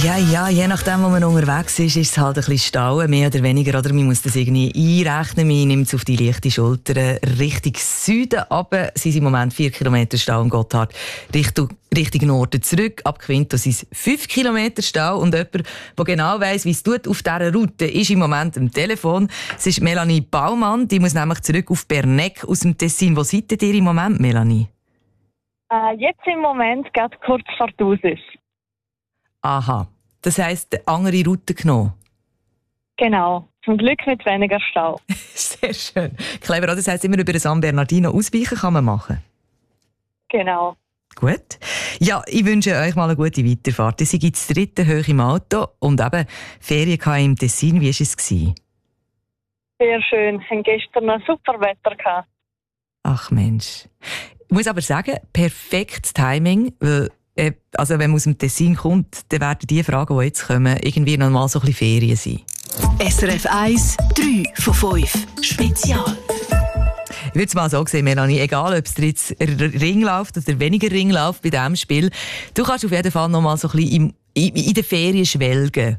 Ja, je nachdem, wo man unterwegs ist es halt ein bisschen Stau, mehr oder weniger. Oder man muss das irgendwie einrechnen. Man nimmt es auf die leichte Schulter. Richtung Süden aber sind es im Moment 4 Kilometer Stau am Gotthard. Richtung Norden zurück. Ab Quinto sind es 5 Kilometer Stau. Und jemand, der genau weiss, wie es tut auf dieser Route, ist im Moment am Telefon. Es ist Melanie Baumann. Die muss nämlich zurück auf Bernegg aus dem Tessin. Wo seid ihr im Moment, Melanie? Jetzt im Moment geht kurz vor Tausis. Aha. Das heisst, eine andere Route genommen? Genau. Zum Glück mit weniger Stau. Sehr schön. Clever, oder? Das heisst, immer über San Bernardino ausweichen kann man machen? Genau. Gut. Ja, ich wünsche euch mal eine gute Weiterfahrt. Ihr seid das 3. hoch im Auto und eben Ferien im Tessin. Wie war es? Sehr schön. Wir hatten gestern noch super Wetter gehabt. Ach Mensch. Ich muss aber sagen, perfektes Timing, weil also wenn man aus dem Tessin kommt, dann werden die Fragen, die jetzt kommen, irgendwie noch mal so ein bisschen Ferien sein. SRF 1, 3 von 5. Spezial. Ich würde es mal so sehen, Melanie, egal ob es dir jetzt Ring läuft oder weniger Ring läuft bei diesem Spiel, du kannst auf jeden Fall noch mal so ein bisschen in den Ferien schwelgen.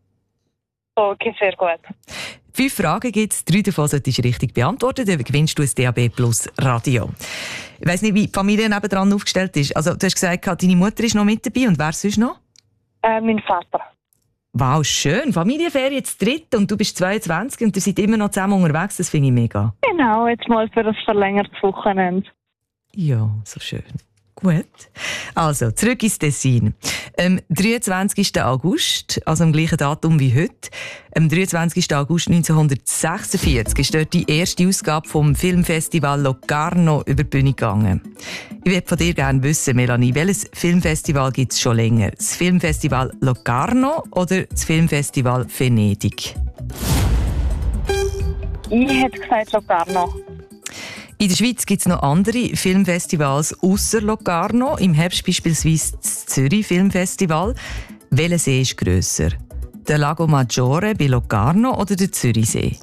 Okay, sehr gut. 5 Fragen gibt es, 3 davon solltest du richtig beantworten, dann gewinnst du ein DAB Plus Radio. Ich weiss nicht, wie die Familie nebendran aufgestellt ist. Also, du hast gesagt, deine Mutter ist noch mit dabei und wer sonst noch? Mein Vater. Wow, schön. Familienferien zu 3 und du bist 22 und ihr seid immer noch zusammen unterwegs, das finde ich mega. Genau, jetzt mal für ein verlängertes Wochenende. Ja, so schön. Gut. Also, zurück ins Tessin. Am 23. August, also am gleichen Datum wie heute, am 23. August 1946 ist dort die erste Ausgabe vom Filmfestival Locarno über die Bühne gegangen. Ich würde von dir gerne wissen, Melanie, welches Filmfestival gibt es schon länger? Das Filmfestival Locarno oder das Filmfestival Venedig? Ich hätte gesagt Locarno. In der Schweiz gibt es noch andere Filmfestivals ausser Locarno. Im Herbst beispielsweise das Zürich Filmfestival. Welcher See ist grösser? Der Lago Maggiore bei Locarno oder der Zürichsee?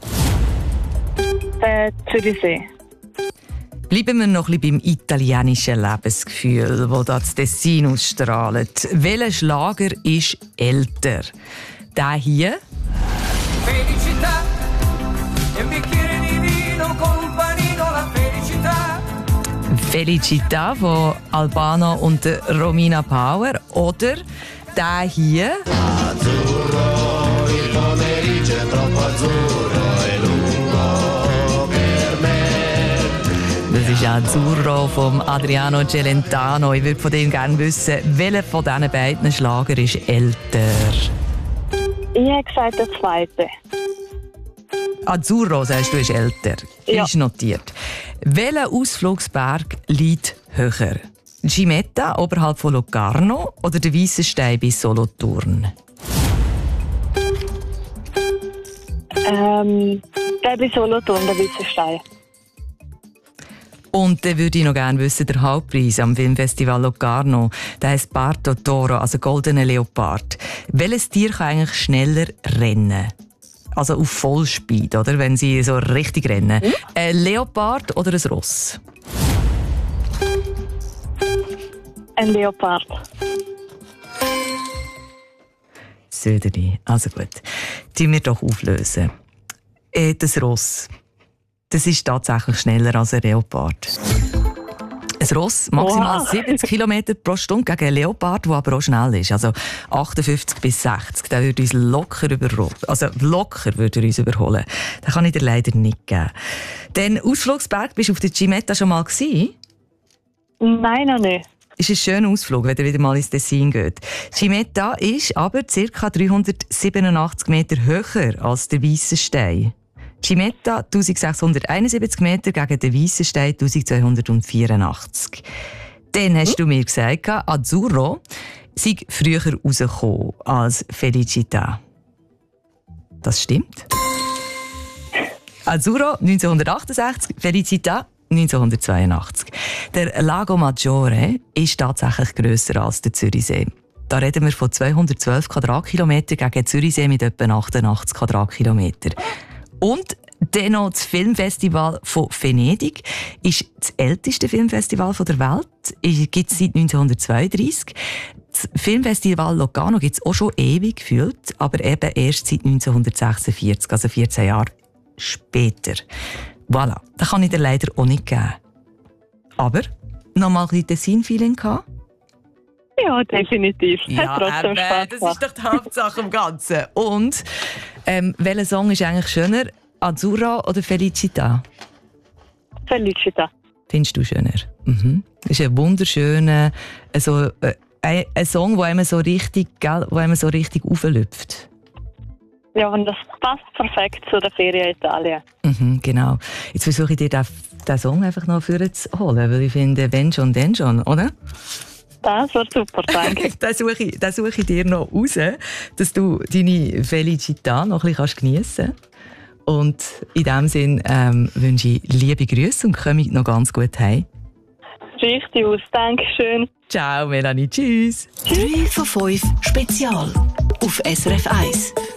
Der Zürichsee. Bleiben wir noch ein bisschen beim italienischen Lebensgefühl, das das Tessin ausstrahlt. Welcher Schlager ist älter? Der hier? Felicità, e un bicchiere di vino con un panino, la felicità. Felicità von Albano und Romina Power oder der hier? Azzurro, il pomeriggio è troppo azzurro e lungo per me. Das ist Azzurro von Adriano Celentano. Ich würde von dem gerne wissen, welcher von diesen beiden Schlager ist älter? Ich hätte gesagt der zweite. Azzurro, sagst du, ist älter. Ja. Ist notiert. Welcher Ausflugsberg liegt höher? Gimetta oberhalb von Locarno oder der Weissenstein bei Solothurn? Der bei Solothurn, der Weissenstein. Und dann würde ich noch gerne wissen, der Hauptpreis am Filmfestival Locarno, der heisst Parto Toro, also goldener Leopard. Welches Tier kann eigentlich schneller rennen? Also auf Vollspeed, oder? Wenn sie so richtig rennen. Ein Leopard oder ein Ross? Ein Leopard. Söderli. Also gut. Die wir doch auflösen. Das Ross. Das ist tatsächlich schneller als ein Leopard. Ein Ross maximal 70 km pro Stunde gegen einen Leopard, der aber auch schnell ist. Also 58 bis 60. Der würde uns locker überholen. Also locker würde er uns überholen. Den kann ich dir leider nicht geben. Den Ausflugsberg, bist du auf der Gimetta schon mal gewesen? Nein, noch nicht. Ist ein schöner Ausflug, wenn ihr wieder mal ins Tessin geht. Gimetta ist aber ca. 387 Meter höher als der Weissenstein. Gimetta 1671 Meter gegen den Weissenstein 1284. Dann hast du mir gesagt, Azzurro sei früher rausgekommen als Felicità. Das stimmt. Azzurro 1968, Felicità 1982. Der Lago Maggiore ist tatsächlich grösser als der Zürichsee. Da reden wir von 212 Quadratkilometer gegen Zürichsee mit etwa 88 Quadratkilometer. Und dennoch das Filmfestival von Venedig ist das älteste Filmfestival der Welt. Es gibt es seit 1932. Das Filmfestival Locarno gibt es auch schon ewig gefühlt, aber eben erst seit 1946, also 14 Jahre später. Voilà, das kann ich dir leider auch nicht geben. Aber noch mal ein bisschen Tessin-Feeling gehabt? Ja, definitiv. Hat trotzdem eben, Spaß das gemacht. ist doch die Hauptsache im Ganzen. Und welcher Song ist eigentlich schöner? Azzurra oder Felicita? Felicita. Findest du schöner? Mhm. Das ist ein wunderschöner ein Song, der einem so richtig, auflüpft. Ja, und das passt perfekt zu der Ferien in Italien. Mhm, genau. Jetzt versuche ich dir den Song einfach noch vorzuholen, weil ich finde, wenn schon, denn schon, oder? Das war super, danke. Den suche ich dir noch raus, dass du deine Felicità noch ein bisschen geniessen kannst. Und in diesem Sinn wünsche ich liebe Grüße und komme noch ganz gut heim. Richtig aus, Dankeschön. Ciao, Melanie, tschüss. 3 von 5 Spezial auf SRF 1.